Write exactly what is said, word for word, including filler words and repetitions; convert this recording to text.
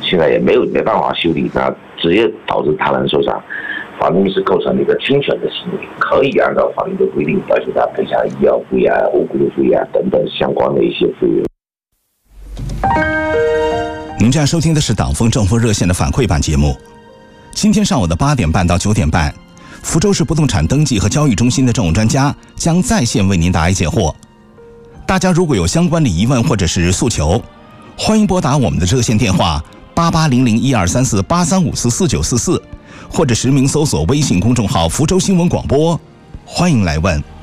现在也没有没办法修理，那直接导致他人受伤，法律是构成了一个侵权的行为，可以按照法律的规定要求他赔偿医药费啊、无辜的费啊等等相关的一些费用。 您正在收听的是党风政风热线的反馈版节目。今天上午的八点半到九点半，福州市不动产登记和交易中心的政务专家将在线为您答疑解惑。大家如果有相关的疑问或者是诉求，欢迎拨打我们的热线电话八八零零一二三四八三五四四九四四，或者实名搜索微信公众号福州新闻广播，欢迎来问。